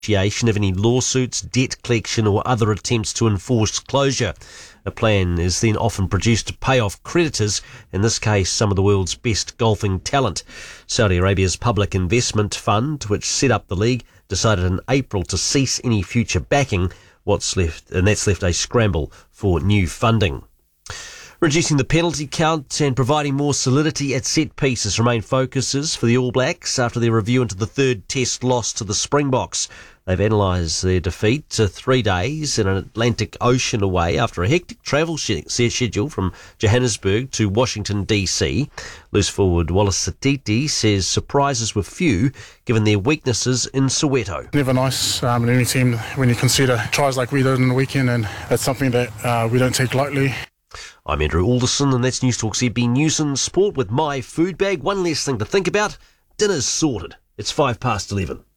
initiation of any lawsuits, debt collection or other attempts to enforce closure. A plan is then often produced to pay off creditors, in this case some of the world's best golfing talent. Saudi Arabia's Public Investment Fund, which set up the league, decided in April to cease any future backing. That's left a scramble for new funding. Reducing the penalty count and providing more solidity at set pieces remain focuses for the All Blacks after their review into the third test loss to the Springboks. They've analysed their defeat to 3 days in an Atlantic Ocean away after a hectic travel schedule from Johannesburg to Washington DC. Loose forward Wallace Satiti says surprises were few given their weaknesses in Soweto. Never nice in any team when you consider tries like we did in the weekend, and that's something that we don't take lightly. I'm Andrew Alderson, and that's News Talk ZB News and Sport with My Food Bag. One less thing to think about. Dinner's sorted. It's 11:05.